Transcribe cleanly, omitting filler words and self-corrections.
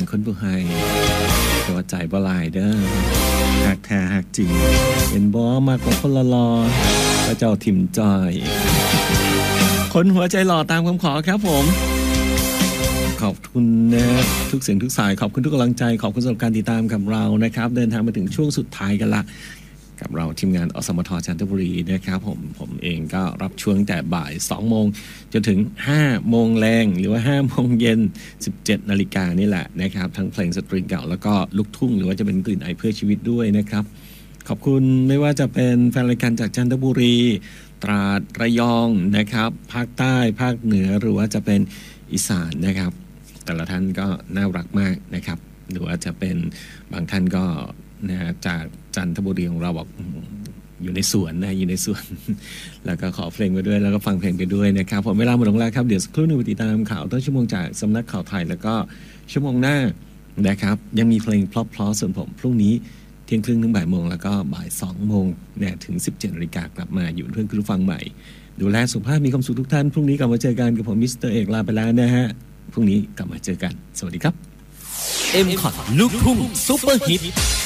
คนผู้ให้แต่ว่าใจบ่หลายเด้อหักแท้หักจริงเห็นบ่มากกว่าคนละลอพระเจ้าถิ่มจอยคนหัวใจหล่อตามคำขอครับผมขอบคุณนะทุกเสียงทุกสายขอบคุณทุกกำลังใจขอบคุณสำหรับการติดตามกับเรานะครับเดินทางมาถึงช่วงสุดท้ายกันละกับเราทีมงานอสมทจันทบุรีนะครับผมเองก็รับช่วงแต่บ่าย 2 โมงจนถึง 5 โมงแรงหรือว่า 5 โมงเย็น 17 นาฬิกานี่แหละนะครับทั้งเพลงสตริงเก่าแล้วก็ลูกทุ่งหรือว่าจะเป็นกลิ่นไอเพื่อชีวิตด้วยนะครับขอบคุณไม่ว่าจะเป็นแฟนรายการจากจันทบุรีตราดระยองนะครับภาคใต้ภาคเหนือหรือว่าจะเป็นอีสานนะครับแต่ละท่านก็น่ารักมากนะครับหรือว่าจะเป็นบางท่านก็นะจากจันทบุรีของเราบอกอยู่ในสวนนะอยู่ในสวนแล้วก็ขอเพลงไปด้วยแล้วก็ฟังเพลงไปด้วยนะครับผมเวลาหมดลงแล้วครับเดี๋ยวสักครู่นึงไปติดตามข่าวต้นชั่วโมงจากสำนักข่าวไทยแล้วก็ชั่วโมงหน้านะครับยังมีเพลงเพราะๆส่วนผมพรุ่งนี้เที่ยงครึ่งถึงบ่ายโมงแล้วก็บ่าย 2 โมงเนี่ยถึง 17 นาฬิกากลับมาอยู่เพื่อนคุณผู้ฟังใหม่ดูแลสุขภาพมีความสุขทุกท่านพรุ่งนี้กลับมาเจอกันกับผมมิสเตอร์เอกลาไปแล้วนะฮะพรุ่งนี้กลับมาเจอกันสวัสดีครับ M-Cut ลูกทุ่งซุปเปอร์ฮิต